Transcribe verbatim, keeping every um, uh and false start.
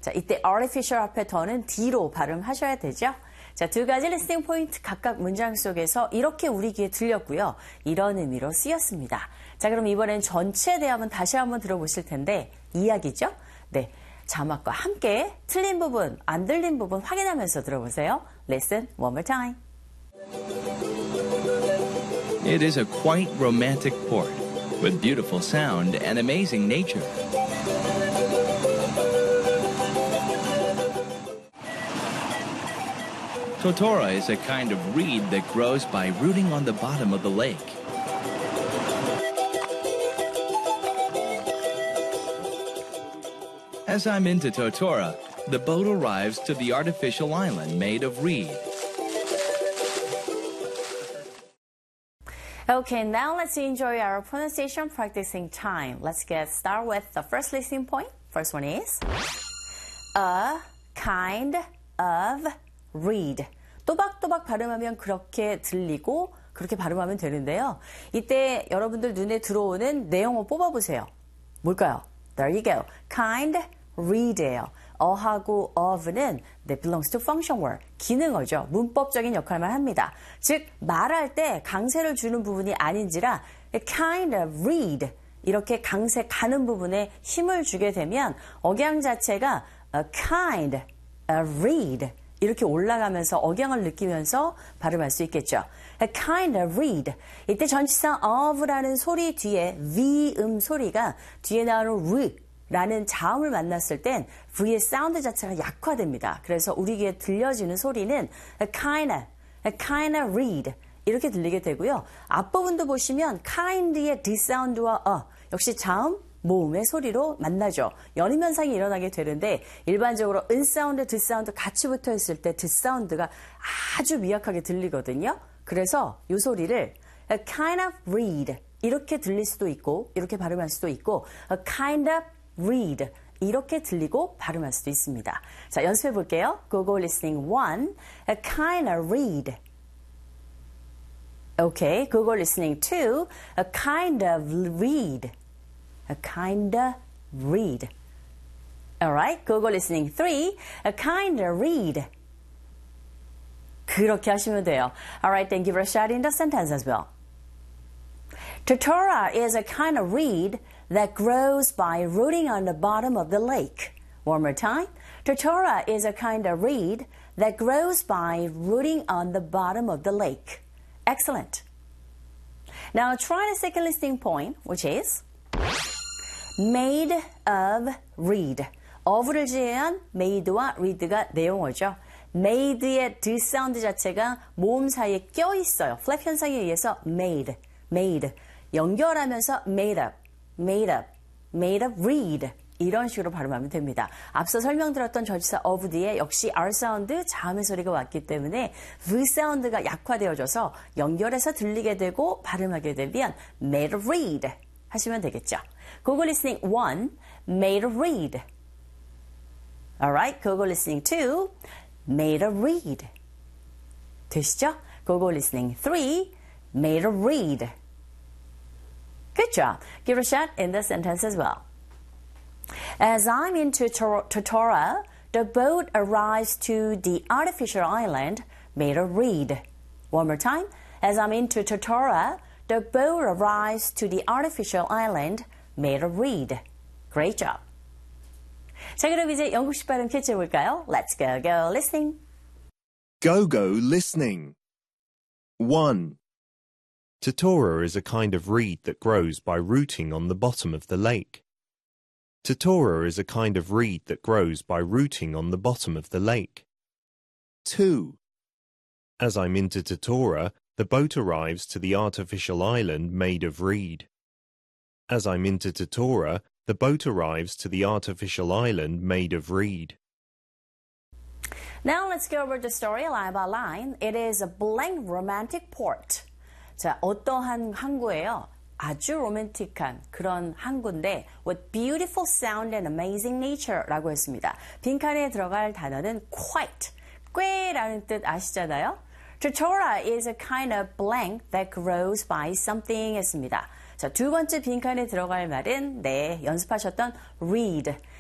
자, 이때 artificial 앞에 더는 D로 발음하셔야 되죠. 자, 두 가지 리스닝 포인트 각각 문장 속에서 이렇게 우리 귀에 들렸고요. 이런 의미로 쓰였습니다. 자, 그럼 이번엔 전체 대화문 다시 한번 들어보실 텐데 이야기죠? 네, 자막과 함께 틀린 부분, 안 들린 부분 확인하면서 들어보세요. Listen one more time. It is a quite romantic port with beautiful sound and amazing nature. Totora is a kind of reed that grows by rooting on the bottom of the lake. As I'm into Totora, the boat arrives to the artificial island made of reed. Okay, now let's enjoy our pronunciation practicing time. Let's get started with the first listening point. First one is a kind of reed. 또박또박 발음하면 그렇게 들리고 그렇게 발음하면 되는데요. 이때 여러분들 눈에 들어오는 내용을 뽑아보세요. 뭘까요? There you go. kind read예요. 어하고 of는 that belongs to function word, 기능어죠. 문법적인 역할만 합니다. 즉 말할 때 강세를 주는 부분이 아닌지라 kind of read 이렇게 강세 가는 부분에 힘을 주게 되면 억양 자체가 a kind of read 이렇게 올라가면서 억양을 느끼면서 발음할 수 있겠죠. A kind of read. 이때 전치사 of라는 소리 뒤에 V음 소리가 뒤에 나오는 r 라는 자음을 만났을 땐 V의 사운드 자체가 약화됩니다. 그래서 우리 귀에 들려지는 소리는 a kind of, a kind of read 이렇게 들리게 되고요. 앞부분도 보시면 kind의 D 사운드와 a 역시 자음, 모음의 소리로 만나죠. 연임 현상이 일어나게 되는데 일반적으로 은 사운드, 드 사운드 같이 붙어 있을 때 드 사운드가 아주 미약하게 들리거든요. 그래서 이 소리를 a kind of read 이렇게 들릴 수도 있고 이렇게 발음할 수도 있고 a kind of read 이렇게 들리고 발음할 수도 있습니다. 자, 연습해 볼게요. Google listening one, a kind of read. Okay, Google listening two, a kind of read. A kind of read. Alright, Google listening three, a kind of read. 그렇게 하시면 돼요. Alright, then give it a shot in the sentence as well. Totora is a kind of reed that grows by rooting on the bottom of the lake. One more time. Totora is a kind of reed that grows by rooting on the bottom of the lake. Excellent. Now try the second listening point, which is made of reed. of를 제외한 made와 read가 내용어죠. made의 D 사운드 자체가 모음 사이에 껴 있어요. 플랩 현상에 의해서 made, made. 연결하면서 made up, made up, made of reed. 이런 식으로 발음하면 됩니다. 앞서 설명드렸던 전치사 of 뒤에 역시 R 사운드, 자음의 소리가 왔기 때문에 V 사운드가 약화되어져서 연결해서 들리게 되고 발음하게 되면 made of reed 하시면 되겠죠. Google listening one, made of reed. Alright, Google listening two, made of reed. 되시죠? Google listening three, made of reed. Good job. Give it a shot in the sentence as well. As I'm in Totora, the boat arrives to the artificial island made of reed. One more time. As I'm in Totora, the boat arrives to the artificial island made of reed. Great job. 자, 그럼 이제 영국식 발음 캐치해 볼까요? Let's go, go listening. Go, go listening. one. Totora is a kind of reed that grows by rooting on the bottom of the lake. Totora is a kind of reed that grows by rooting on the bottom of the lake. two. As I'm into Totora, the boat arrives to the artificial island made of reed. As I'm into Totora, the boat arrives to the artificial island made of reed. Now let's go over the story line by line. It is a blank romantic port. 자, 어떠한 항구예요? 아주 로맨틱한 그런 항구인데 with beautiful sound and amazing nature라고 했습니다. 빈칸에 들어갈 단어는 quite, 꽤라는 뜻 아시잖아요? Totora is a kind of blank that grows by something 했습니다. 자, 두 번째 빈칸에 들어갈 말은 네, 연습하셨던 reed.